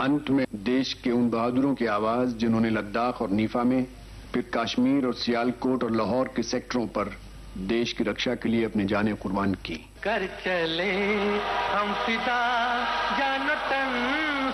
अंत में देश के उन बहादुरों की आवाज जिन्होंने लद्दाख और नीफा में, फिर कश्मीर और सियालकोट और लाहौर के सेक्टरों पर देश की रक्षा के लिए अपनी जानें कुर्बान की। कर चले हम फिदा जानो तन